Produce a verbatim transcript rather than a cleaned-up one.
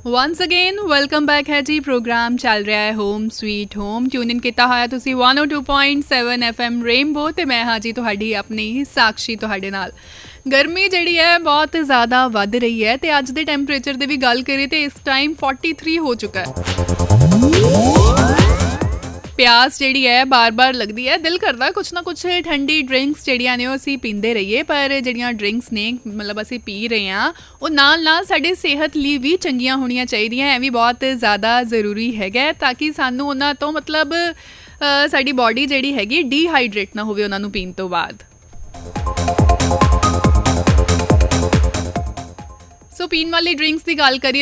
Once again welcome back है जी। Programme चल रहा है home sweet home. Tune in किया होया तुसी one O two point seven F M rainbow ते मैं हाँ जी तुहाडी अपनी साक्षी तुहाडे नाल। गर्मी जिहड़ी है बहुत ज़्यादा वध रही है ते अज दे टैंपरेचर दी भी गल करिए ते इस टाइम फोर्टी थ्री हो चुका है। प्यास जिहड़ी है बार बार लगती है, दिल करदा कुछ ना कुछ ठंडी ड्रिंक्स जिहड़ियां ने असीं पींदे रहिए, पर जिहड़ियां ड्रिंक्स ने मतलब असीं पी रहे हैं वो नाल नाल साडे सेहत लई भी चंगियां होणीਆਂ ਚਾਹੀਦੀਆਂ। ਇਹ ਵੀ बहुत ज़्यादा ਜ਼ਰੂਰੀ ਹੈਗਾ ਤਾਂ ਕਿ ਸਾਨੂੰ ਉਹਨਾਂ ਤੋਂ मतलब ਸਾਡੀ ਬੋਡੀ ਜਿਹੜੀ ਹੈਗੀ ਡੀਹਾਈਡਰੇਟ ਨਾ ਹੋਵੇ ਉਹਨਾਂ ਨੂੰ ਪੀਣ ਤੋਂ ਬਾਅਦ। ਸੋ ਪੀਣ ਵਾਲੀ ਡਰਿੰਕਸ ਦੀ ਗੱਲ ਕਰੀਏ